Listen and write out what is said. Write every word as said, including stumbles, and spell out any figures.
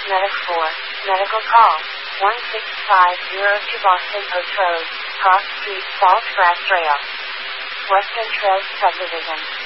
Medic four, medical call, one six five zero to Boston Post Road, Cross Street, Falls Grass Trail. Western Trails Subdivision.